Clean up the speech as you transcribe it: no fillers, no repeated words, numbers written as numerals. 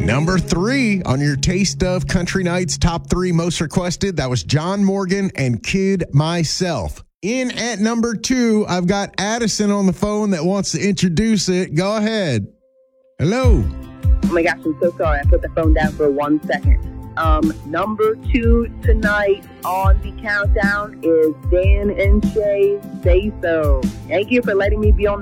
Number 3 on your Taste of Country Nights top 3 most requested, that was John Morgan and Kid Myself. In at number 2, I've got Addison on the phone that wants to introduce it. Go ahead. Hello. Oh my gosh, I'm so sorry. I put the phone down for 1 second. Number 2 tonight on the countdown is Dan and Shay, Say So. Thank you for letting me be on